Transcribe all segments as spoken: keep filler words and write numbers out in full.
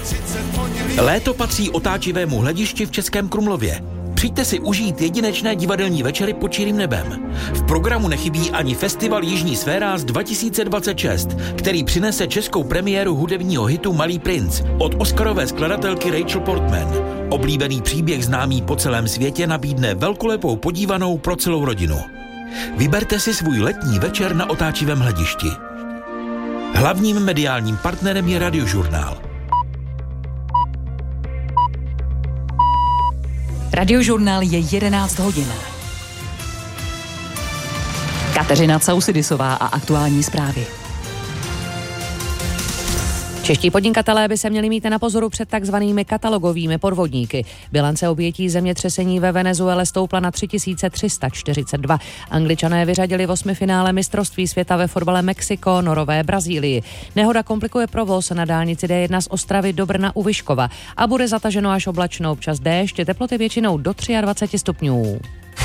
Léto patří otáčivému hledišti v Českém Krumlově. Přijďte si užít jedinečné divadelní večery pod čirým nebem. V programu nechybí ani festival Jižní sféráz dva tisíce dvacet šest, který přinese českou premiéru hudebního hitu Malý princ od oscarové skladatelky Rachel Portman. Oblíbený příběh známý po celém světě nabídne velkolepou podívanou pro celou rodinu. Vyberte si svůj letní večer na otáčivém hledišti. Hlavním mediálním partnerem je Radiožurnál. Radiožurnál je jedenáct hodin. Kateřina Causidisová a aktuální zprávy. Čeští podnikatelé by se měli mít na pozoru před takzvanými katalogovými podvodníky. Bilance obětí zemětřesení ve Venezuele stoupla na tři tisíce tři sta čtyřicet dva. Angličané vyřadili v osmifinále mistrovství světa ve fotbale Mexiko, Norové Brazílii. Nehoda komplikuje provoz na dálnici D jedna z Ostravy do Brna u Vyškova a bude zataženo až oblačno, občas déšť, teploty většinou do dvacet tři stupňů.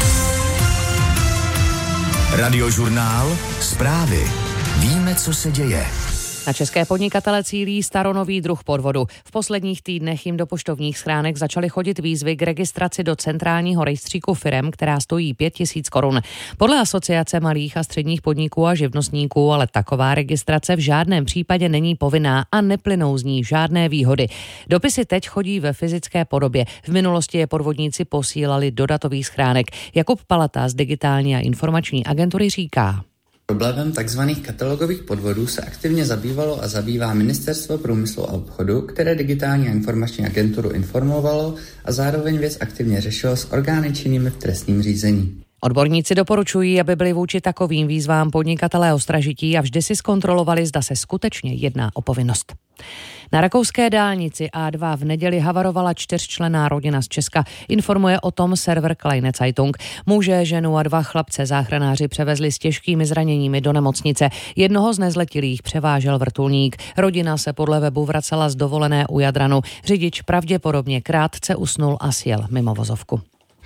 Radiožurnál, zprávy. Víme, co se děje. Na české podnikatele cílí staronový druh podvodu. V posledních týdnech jim do poštovních schránek začaly chodit výzvy k registraci do centrálního rejstříku firem, která stojí pět tisíc korun. Podle Asociace malých a středních podniků a živnostníků ale taková registrace v žádném případě není povinná a neplynou z ní žádné výhody. Dopisy teď chodí ve fyzické podobě. V minulosti je podvodníci posílali do datových schránek. Jakub Palata z Digitální a informační agentury říká: Problémem tzv. Katalogových podvodů se aktivně zabývalo a zabývá Ministerstvo průmyslu a obchodu, které Digitální a informační agenturu informovalo a zároveň věc aktivně řešilo s orgány činnými v trestním řízení. Odborníci doporučují, aby byli vůči takovým výzvám podnikatelé ostražití a vždy si zkontrolovali, zda se skutečně jedná o povinnost. Na rakouské dálnici A dva v neděli havarovala čtyřčlenná rodina z Česka. Informuje o tom server Kleine Zeitung. Muže, ženu a dva chlapce záchranáři převezli s těžkými zraněními do nemocnice. Jednoho z nezletilých převážel vrtulník. Rodina se podle webu vracela z dovolené u Jadranu. Řidič pravděpodobně krátce usnul a sjel mimo vozovku.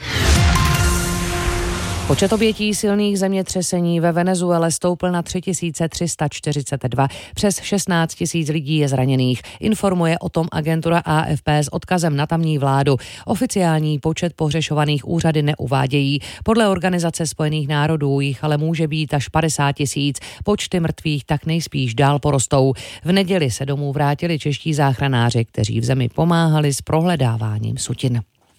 Počet obětí silných zemětřesení ve Venezuele stoupl na tři tisíce tři sta čtyřicet dva. Přes šestnáct tisíc lidí je zraněných. Informuje o tom agentura A F P s odkazem na tamní vládu. Oficiální počet pohřešovaných úřady neuvádějí. Podle Organizace spojených národů jich ale může být až padesát tisíc. Počty mrtvých tak nejspíš dál porostou. V neděli se domů vrátili čeští záchranáři, kteří v zemi pomáhali s prohledáváním sutin.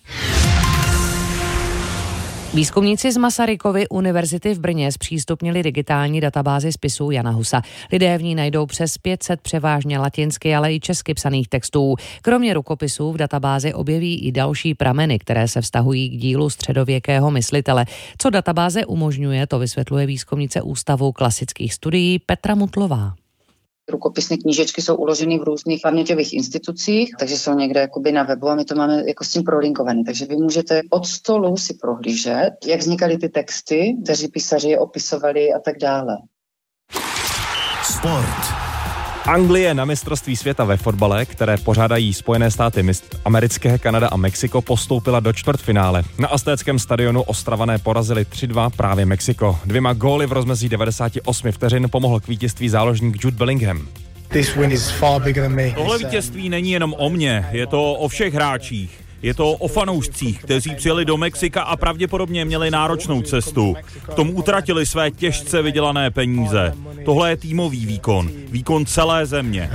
Výzkumníci z Masarykovy univerzity v Brně zpřístupnili digitální databázi spisů Jana Husa. Lidé v ní najdou přes pět set převážně latinsky, ale i česky psaných textů. Kromě rukopisů v databázi objeví i další prameny, které se vztahují k dílu středověkého myslitele. Co databáze umožňuje, to vysvětluje výzkumnice Ústavu klasických studií Petra Mutlová. Rukopisné knížečky jsou uloženy v různých paměťových institucích, takže jsou někde jakoby na webu a my to máme jako s tím prolinkované. Takže vy můžete od stolu si prohlížet, jak vznikaly ty texty, kteří písaři je opisovali a tak dále. Sport. Anglie na mistrovství světa ve fotbale, které pořádají Spojené státy americké, Kanada a Mexiko, postoupila do čtvrtfinále. Na aztéckém stadionu Ostravané porazili tři dva právě Mexiko. Dvěma góly v rozmezí devadesát osm vteřin pomohl k vítězství záložník Jude Bellingham. Tohle vítězství není jenom o mně, je to o všech hráčích. Je to o fanoušcích, kteří přijeli do Mexika a pravděpodobně měli náročnou cestu. K tomu utratili své těžce vydělané peníze. Tohle je týmový výkon, výkon celé země.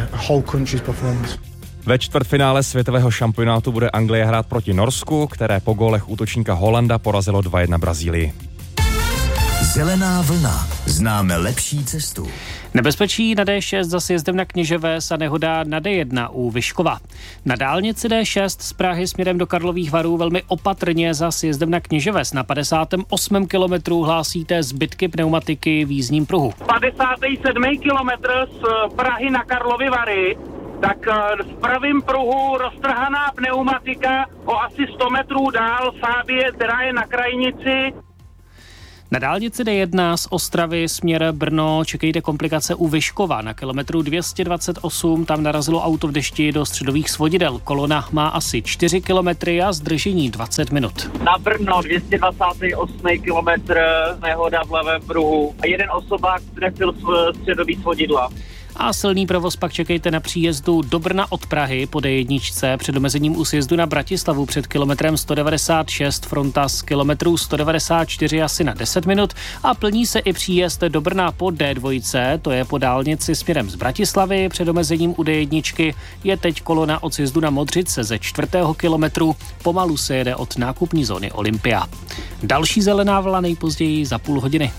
Ve čtvrtfinále světového šampionátu bude Anglie hrát proti Norsku, které po gólech útočníka Holanda porazilo dva jedna Brazílii. Zelená vlna. Známe lepší cestu. Nebezpečí na D šest za sjezdem na Kněževes a nehoda na D jedna u Vyškova. Na dálnici D šest z Prahy směrem do Karlových Varů velmi opatrně za sjezdem na Kněževes. Na padesátém osmém kilometru hlásíte zbytky pneumatiky v jízdním pruhu. padesátý sedmý kilometr z Prahy na Karlovy Vary, tak v pravém pruhu roztrhaná pneumatika o asi sto metrů dál Fábie, která je na krajnici. Na dálnici D jedna z Ostravy směr Brno čekejte komplikace u Vyškova. Na kilometru dvě stě dvacet osm tam narazilo auto v dešti do středových svodidel. Kolona má asi čtyři kilometry a zdržení dvacet minut. Na Brno dvě stě dvacet osm kilometr, nehoda v levém pruhu a jeden osobák trefil středový svodidla. A silný provoz pak čekejte na příjezdu do Brna od Prahy po D jedna před omezením u sjezdu na Bratislavu před kilometrem sto devadesát šest, fronta z kilometru sto devadesát čtyři asi na deset minut a plní se i příjezd do Brna po D dva, to je po dálnici směrem z Bratislavy před omezením u D jedna. Je teď kolona od sjezdu na Modřice ze čtvrtého kilometru, pomalu se jede od nákupní zóny Olympia. Další zelená vlna nejpozději za půl hodiny.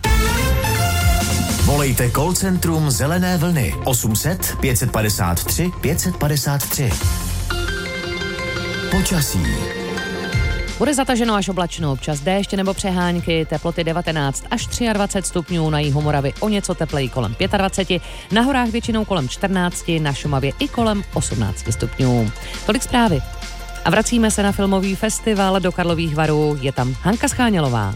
Volejte call centrum Zelené vlny osm set pět padesát tři pět padesát tři. Počasí. Bude zataženo až oblačno, občas déšť nebo přehánky, teploty devatenáct až dvacet tři stupňů, na jihu Moravy o něco tepleji kolem dvacet pět, na horách většinou kolem čtrnáct, na Šumavě i kolem osmnáct stupňů. Tolik zprávy. A vracíme se na filmový festival do Karlových Varů, je tam Hanka Schánělová.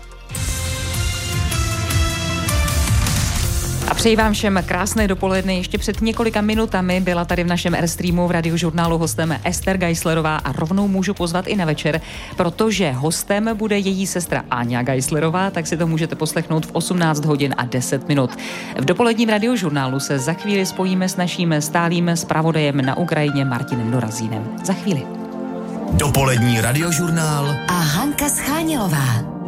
A přeji vám všem krásné dopoledne. Ještě před několika minutami byla tady v našem Airstreamu v Radiožurnálu hostem Ester Geislerová a rovnou můžu pozvat i na večer, protože hostem bude její sestra Áňa Geislerová, tak si to můžete poslechnout v osmnáct hodin a deset minut. V dopoledním Radiožurnálu se za chvíli spojíme s naším stálým zpravodajem na Ukrajině Martinem Dorazínem. Za chvíli. Dopolední Radiožurnál a Hanka Schánělová.